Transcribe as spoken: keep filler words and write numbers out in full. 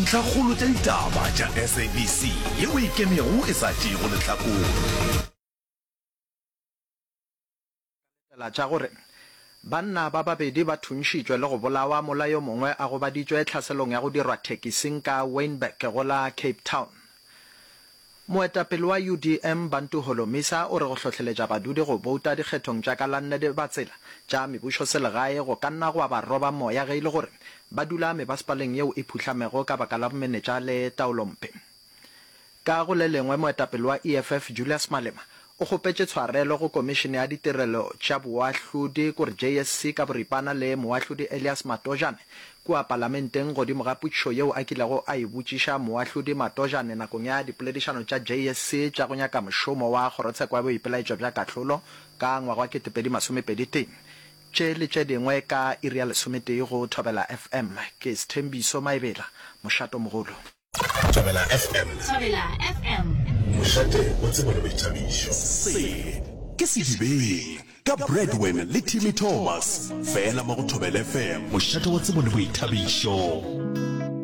Tlhagolo tsa ditaba tša S A B C yeo e kemego e sa tšego lehlakore. Tša gore banna ba babedi ba thuntšitšwe le go bolawa molayo mongwe a go baditšwe tlhaselong ya go dirwa thekising ka Wynberg go la Cape Town. Moetapele wa U D M Bantu Holomisa o re go hlohleletša badudi go bouta dikgethong tša ka la nnete ba tsela tša mebušo selegae go ka nna go ba roba moya ge e le gore ba dula mebaspaleng yeo e phutlamego ka baka la bomenetša le taolompe. Ka go le lengwe moetapele wa E F F Julius Malema o gopetše tshwarelo go komišene ya ditirelo tša boahlodi kore J S C ka boripana le moahlodi Elias Matojane kua parlamenteng godimo ga putšo yeo a kilego a e botšiša moahlodi Matojane nakong ya dipoledišano tša J S C tša go nyaka mošomo wa kgorotsheko ya boipelaetšo bja kahlolo ka ngwaga wa ketepedi masomepedi teng tše le tše dingwe ka iri ya lesometee go Thobela F M ke Sthembiso Maebela mošato mogolo. Thobela F M. Thobela F M. Mošate o tsebo le boithabišo. Se ke sedibeng ka Breadwin le Timmy Thomas fela mo go Thobela F M mošate o tsebo le boithabišo.